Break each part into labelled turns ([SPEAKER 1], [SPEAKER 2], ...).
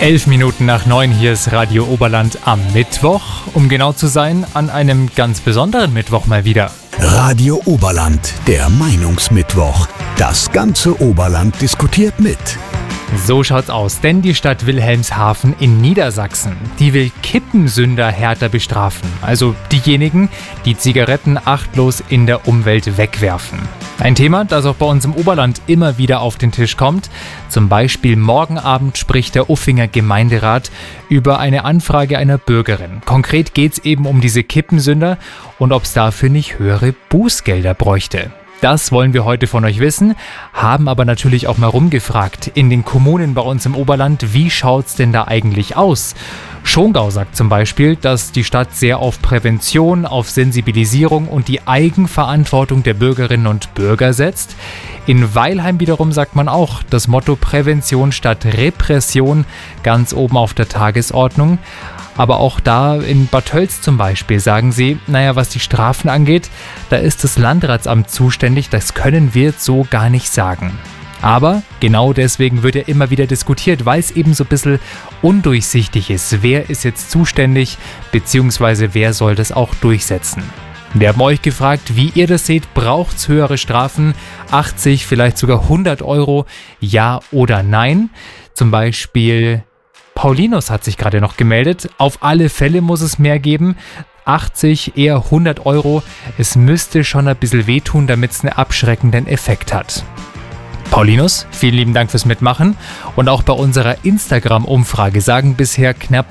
[SPEAKER 1] 8:11 hier ist Radio Oberland am Mittwoch. Um genau zu sein, an einem ganz besonderen Mittwoch mal wieder.
[SPEAKER 2] Radio Oberland, der Meinungsmittwoch. Das ganze Oberland diskutiert mit.
[SPEAKER 1] So schaut's aus, denn die Stadt Wilhelmshaven in Niedersachsen, die will Kippensünder härter bestrafen. Also diejenigen, die Zigaretten achtlos in der Umwelt wegwerfen. Ein Thema, das auch bei uns im Oberland immer wieder auf den Tisch kommt. Zum Beispiel morgen Abend spricht der Uffinger Gemeinderat über eine Anfrage einer Bürgerin. Konkret geht's eben um diese Kippensünder und ob es dafür nicht höhere Bußgelder bräuchte. Das wollen wir heute von euch wissen, haben aber natürlich auch mal rumgefragt in den Kommunen bei uns im Oberland, wie schaut's denn da eigentlich aus? Schongau sagt zum Beispiel, dass die Stadt sehr auf Prävention, auf Sensibilisierung und die Eigenverantwortung der Bürgerinnen und Bürger setzt. In Weilheim wiederum sagt man auch, das Motto Prävention statt Repression ganz oben auf der Tagesordnung. Aber auch da in Bad Tölz zum Beispiel sagen sie, was die Strafen angeht, da ist das Landratsamt zuständig, das können wir jetzt so gar nicht sagen. Aber genau deswegen wird ja immer wieder diskutiert, weil es eben so ein bisschen undurchsichtig ist. Wer ist jetzt zuständig, beziehungsweise wer soll das auch durchsetzen? Wir haben euch gefragt, wie ihr das seht, braucht es höhere Strafen, 80, vielleicht sogar 100 Euro, ja oder nein? Zum Beispiel Paulinus hat sich gerade noch gemeldet. Auf alle Fälle muss es mehr geben. 80, eher 100 Euro. Es müsste schon ein bisschen wehtun, damit es einen abschreckenden Effekt hat. Paulinus, vielen lieben Dank fürs Mitmachen. Und auch bei unserer Instagram-Umfrage sagen bisher knapp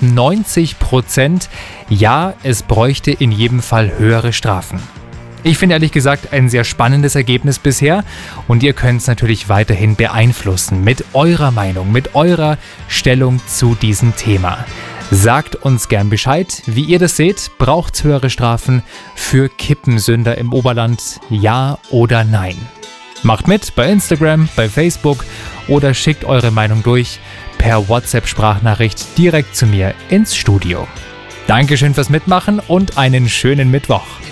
[SPEAKER 1] 90%, ja, es bräuchte in jedem Fall höhere Strafen. Ich finde ehrlich gesagt ein sehr spannendes Ergebnis bisher und ihr könnt es natürlich weiterhin beeinflussen mit eurer Meinung, mit eurer Stellung zu diesem Thema. Sagt uns gern Bescheid, wie ihr das seht. Braucht es höhere Strafen für Kippensünder im Oberland, ja oder nein? Macht mit bei Instagram, bei Facebook oder schickt eure Meinung durch per WhatsApp-Sprachnachricht direkt zu mir ins Studio. Dankeschön fürs Mitmachen und einen schönen Mittwoch.